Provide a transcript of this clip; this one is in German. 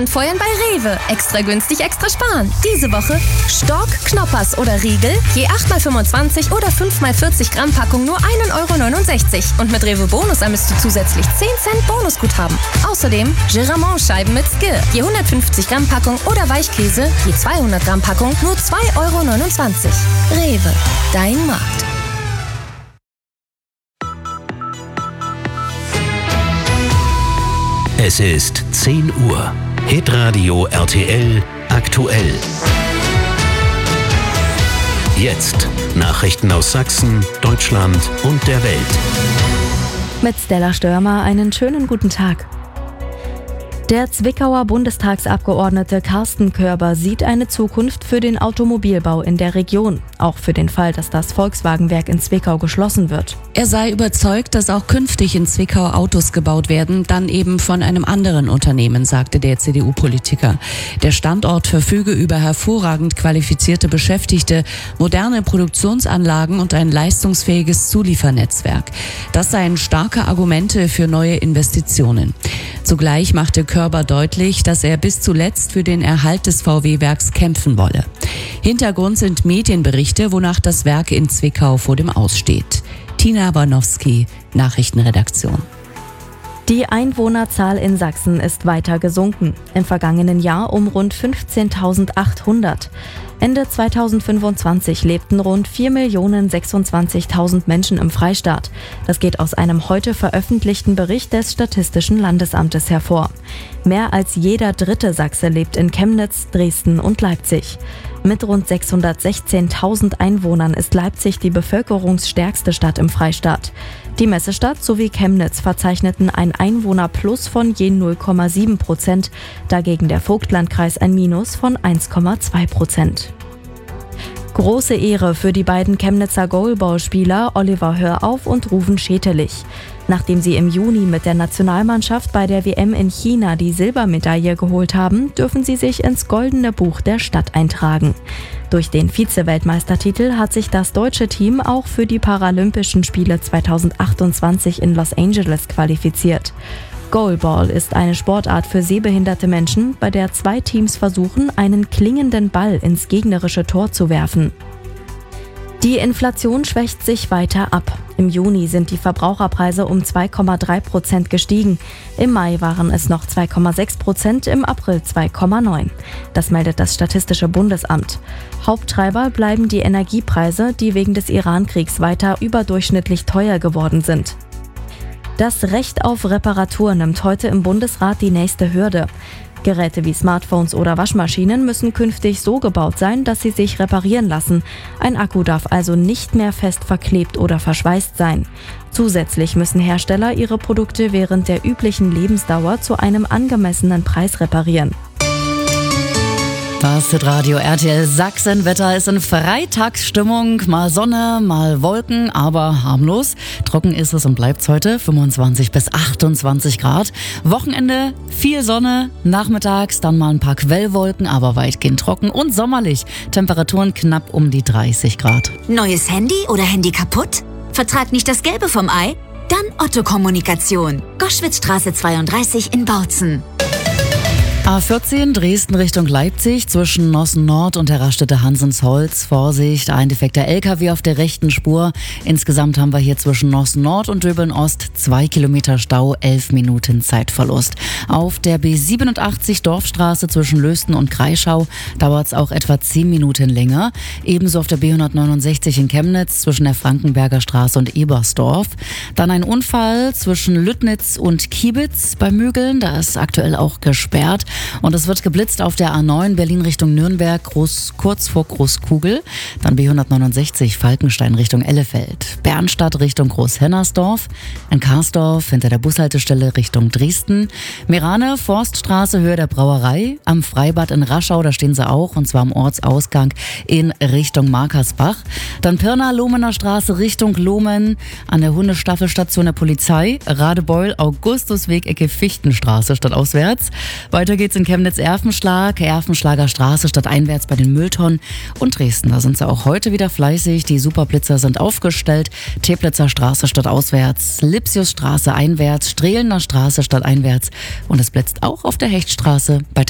Anfeuern bei Rewe. Extra günstig, extra sparen. Diese Woche Stork, Knoppers oder Riegel, je 8x25 oder 5x40 Gramm Packung nur 1,69 €. Und mit Rewe Bonus ermisst du zusätzlich 10 Cent Bonusguthaben. Außerdem Giramont-Scheiben mit Skill, je 150 Gramm Packung oder Weichkäse, je 200 Gramm Packung nur 2,29 €. Rewe, dein Markt. Es ist 10 Uhr. Hitradio RTL aktuell. Jetzt Nachrichten aus Sachsen, Deutschland und der Welt. Mit Stella Störmer einen schönen guten Tag. Der Zwickauer Bundestagsabgeordnete Carsten Körber sieht eine Zukunft für den Automobilbau in der Region, auch für den Fall, dass das Volkswagenwerk in Zwickau geschlossen wird. Er sei überzeugt, dass auch künftig in Zwickau Autos gebaut werden, dann eben von einem anderen Unternehmen, sagte der CDU-Politiker. Der Standort verfüge über hervorragend qualifizierte Beschäftigte, moderne Produktionsanlagen und ein leistungsfähiges Zuliefernetzwerk. Das seien starke Argumente für neue Investitionen. Zugleich machte Körber deutlich, dass er bis zuletzt für den Erhalt des VW-Werks kämpfen wolle. Hintergrund sind Medienberichte, wonach das Werk in Zwickau vor dem Aus steht. Tina Warnowski, Nachrichtenredaktion. Die Einwohnerzahl in Sachsen ist weiter gesunken. Im vergangenen Jahr um rund 15.800. Ende 2025 lebten rund 4.026.000 Menschen im Freistaat. Das geht aus einem heute veröffentlichten Bericht des Statistischen Landesamtes hervor. Mehr als jeder dritte Sachse lebt in Chemnitz, Dresden und Leipzig. Mit rund 616.000 Einwohnern ist Leipzig die bevölkerungsstärkste Stadt im Freistaat. Die Messestadt sowie Chemnitz verzeichneten ein Einwohnerplus von je 0,7%, dagegen der Vogtlandkreis ein Minus von 1,2%. Große Ehre für die beiden Chemnitzer Goalball-Spieler Oliver Hörauf und Ruven Schetelich. Nachdem sie im Juni mit der Nationalmannschaft bei der WM in China die Silbermedaille geholt haben, dürfen sie sich ins Goldene Buch der Stadt eintragen. Durch den Vize-Weltmeistertitel hat sich das deutsche Team auch für die Paralympischen Spiele 2028 in Los Angeles qualifiziert. Goalball ist eine Sportart für sehbehinderte Menschen, bei der 2 Teams versuchen, einen klingenden Ball ins gegnerische Tor zu werfen. Die Inflation schwächt sich weiter ab. Im Juni sind die Verbraucherpreise um 2,3% gestiegen. Im Mai waren es noch 2,6%, im April 2,9%. Das meldet das Statistische Bundesamt. Haupttreiber bleiben die Energiepreise, die wegen des Iran-Kriegs weiter überdurchschnittlich teuer geworden sind. Das Recht auf Reparatur nimmt heute im Bundesrat die nächste Hürde. Geräte wie Smartphones oder Waschmaschinen müssen künftig so gebaut sein, dass sie sich reparieren lassen. Ein Akku darf also nicht mehr fest verklebt oder verschweißt sein. Zusätzlich müssen Hersteller ihre Produkte während der üblichen Lebensdauer zu einem angemessenen Preis reparieren. Das Hitradio RTL Sachsen-Wetter ist in Freitagsstimmung. Mal Sonne, mal Wolken, aber harmlos. Trocken ist es und bleibt heute 25 bis 28 Grad. Wochenende viel Sonne, nachmittags dann mal ein paar Quellwolken, aber weitgehend trocken und sommerlich. Temperaturen knapp um die 30 Grad. Neues Handy oder Handy kaputt? Vertrag nicht das Gelbe vom Ei? Dann Otto Kommunikation. Goschwitzstraße 32 in Bautzen. A14 Dresden Richtung Leipzig zwischen Nossen Nord und der Raststätte Hansensholz. Vorsicht, ein defekter LKW auf der rechten Spur. Insgesamt haben wir hier zwischen Nossen Nord und Döbeln Ost 2 Kilometer Stau, 11 Minuten Zeitverlust. Auf der B87 Dorfstraße zwischen Lösten und Kreischau dauert es auch etwa 10 Minuten länger. Ebenso auf der B169 in Chemnitz zwischen der Frankenberger Straße und Ebersdorf. Dann ein Unfall zwischen Lüttnitz und Kiebitz bei Mügeln. Da ist aktuell auch gesperrt. Und es wird geblitzt auf der A9 Berlin Richtung Nürnberg, kurz vor Großkugel. Dann B169 Falkenstein Richtung Ellefeld. Bernstadt Richtung Großhennersdorf. In Karsdorf hinter der Bushaltestelle Richtung Dresden. Merane Forststraße Höhe der Brauerei. Am Freibad in Raschau, da stehen sie auch, und zwar am Ortsausgang in Richtung Markersbach. Dann Pirna Lohmener Straße Richtung Lohmen. An der Hundestaffelstation der Polizei. Radebeul Augustusweg Ecke Fichtenstraße stadtauswärts. Weiter geht's in Chemnitz-Erfenschlag, Erfenschlager Straße stadteinwärts bei den Mülltonnen und Dresden. Da sind sie auch heute wieder fleißig. Die Superblitzer sind aufgestellt. Teplitzer Straße stadtauswärts, Lipsiusstraße einwärts, Strehlener Straße stadteinwärts und es blitzt auch auf der Hechtstraße bei